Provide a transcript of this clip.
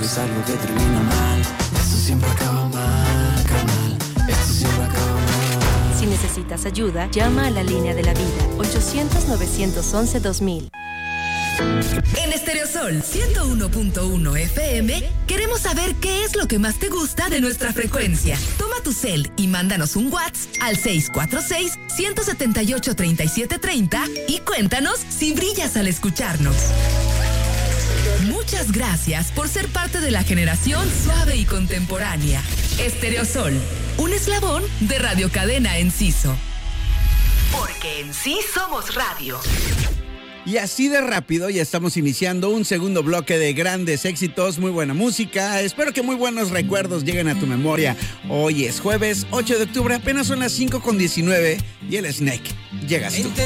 es algo que termina mal. Esto siempre acaba mal, carnal. Esto siempre acaba mal. Si necesitas ayuda, llama a la línea de la vida, 800-911-2000. En Estereosol 101.1 FM queremos saber qué es lo que más te gusta de nuestra frecuencia. Toma tu cel y mándanos un WhatsApp al 646-178-3730 y cuéntanos si brillas al escucharnos. Muchas gracias por ser parte de la generación suave y contemporánea. Estereosol, un eslabón de Radio Cadena Enciso. Porque en sí somos radio. Y así de rápido ya estamos iniciando un segundo bloque de grandes éxitos, muy buena música. Espero que muy buenos recuerdos lleguen a tu memoria. Hoy es jueves 8 de octubre, apenas son las 5:19 y el Snake llegas tú.